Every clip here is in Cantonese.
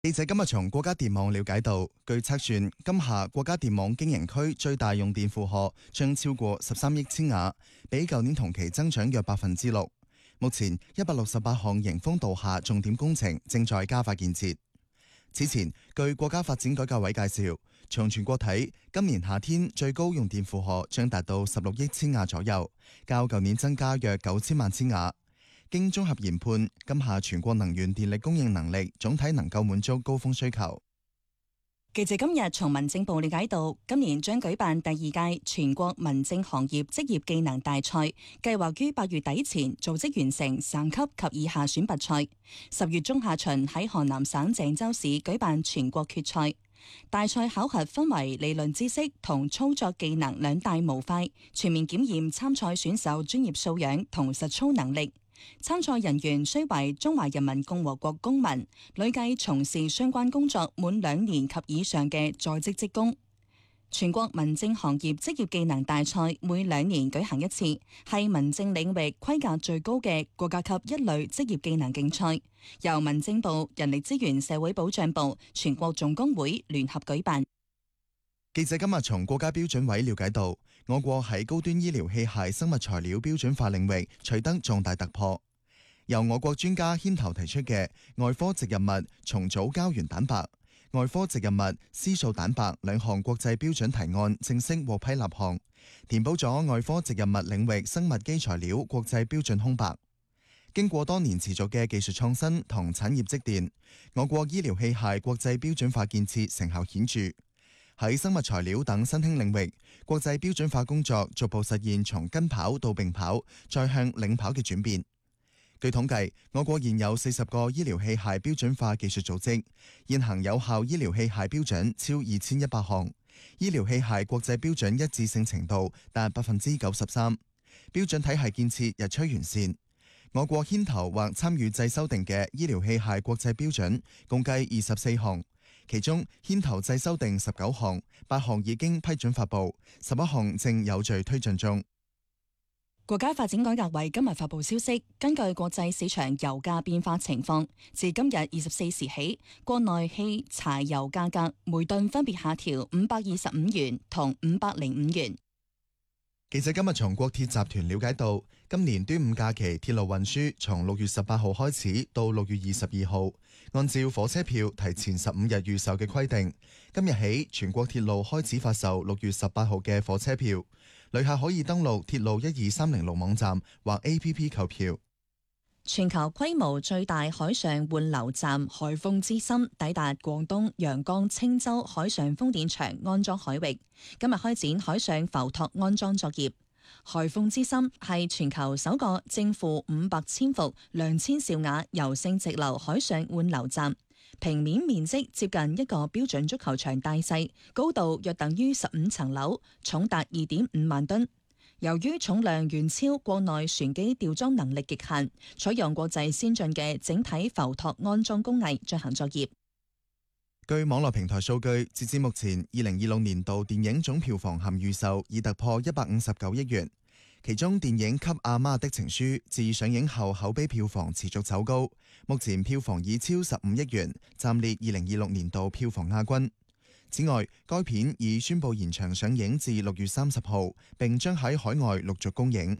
記者今日從國家電網了解到，據測算，今夏國家電網經營區最大用電負荷將超過13億千瓦，比舊年同期增長約6%。目前168項迎峰導廈重點工程正在加快建設。此前，據國家發展改革委介紹，從全國睇，今年夏天最高用電負荷將達到16億千瓦左右，較舊年增加約9000萬千瓦。經綜合研判，今夏全國能源電力供應能力總體能夠滿足高峰需求。 記者今日從民政部了解到，今年將舉辦第2屆全國民政行業職業技能大賽，計劃於8月底前組織完成省級及以下選拔賽，10月中下旬喺河南省鄭州市舉辦全國決賽。大賽考核分為理論知識同操作技能兩大模塊，全面檢驗參賽選手專業素養同實操能力。參賽人員須為中華人民共和國公民，累計從事相關工作滿2年及以上嘅在職職工。全國民政行業職業技能大賽每2年舉行一次，係民政領域規格最高嘅國家級一類職業技能競賽，由民政部、人力資源社會保障部、全國總工會聯合舉辦。 記者今日從國家標準委了解到，我國喺高端醫療器械生物材料標準化領域取得重大突破。由我國專家牽頭提出嘅外科植入物重組膠原蛋白、外科植入物絲素蛋白2項國際標準提案正式獲批立項，填補咗外科植入物領域生物基材料國際標準空白。經過多年持續嘅技術創新同產業積澱，我國醫療器械國際標準化建設成效顯著。喺生物材料等新興領域，國際標準化工作逐步實現從跟跑到並跑，再向領跑嘅轉變。據統計，我國現有40個醫療器械標準化技術組織，現行有效醫療器械標準超2100項，醫療器械國際標準一致性程度達93%，標準體系建設日趨完善。我國牽頭或參與制修訂嘅醫療器械國際標準共計24項。其中牽頭制修訂19項，8項已經批准發布，11項正有序推進中。 國家發展改革委今日發布消息，根據國際市場油價變化情況，自今日24時起，國內汽柴油價格每噸分別下調525元同505元。 記者今日從國鐵集團了解到，今年端午假期鐵路運輸從6月18號開始到6月22號，按照火車票提前15日預售嘅規定，今日起全國鐵路開始發售6月18號嘅火車票，旅客可以登錄鐵路12306網站或 APP 購票。 全球規模最大海上換流站海豐之心抵達廣東陽江青州海上風電場安裝海域，今日開展海上浮托安裝作業。海豐之心係全球首個正負500千伏2000兆瓦柔性直流海上換流站，平面面積接近一個標準足球場大細，高度約等於15層樓，重達2.5萬噸。由於重量遠超國內船機吊裝能力極限，採用國際先進嘅整體浮托安裝工藝進行作業。 據網絡平台數據，截至目前2026年度電影總票房含預售已突破159億元，其中電影《給阿媽的情書》自上映後口碑票房持續走高，目前票房已超15億元，暫列2026年度票房亞軍。此外，該片已宣布延長上映至6月30號，並將喺海外陸續公映。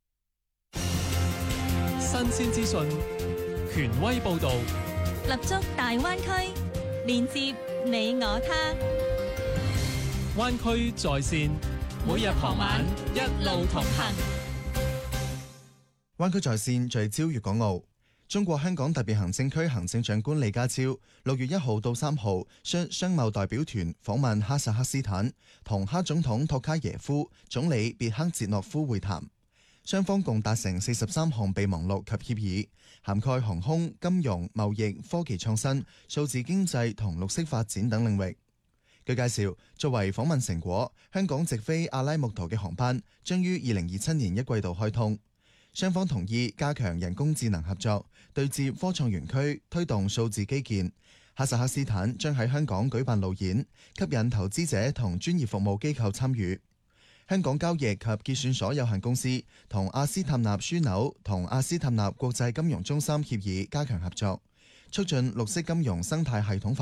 新鮮資訊，權威報導， 立足大灣區，連接你我他。 灣區在線，每日傍晚一路同行。 灣區在線聚焦粵港澳。中國香港特別行政區行政長官李家超6月1號到3號率商貿代表團訪問哈薩克斯坦，同哈總統托卡耶夫、總理別克捷諾夫會談，雙方共達成43項備忘錄及協議，涵蓋航空、金融、貿易、科技創新、數字經濟同綠色發展等領域。據介紹，作為訪問成果，香港直飛阿拉木圖嘅航班將於2027年1季度開通。雙方同意加強人工智能合作，對接科創園區，推動數字基建。哈薩克斯坦將喺香港舉辦路演，吸引投資者同專業服務機構參與。香港交易及結算所有限公司同阿斯塔納樞紐同阿斯塔納國際金融中心協議加強合作， 促進綠色金融生態系統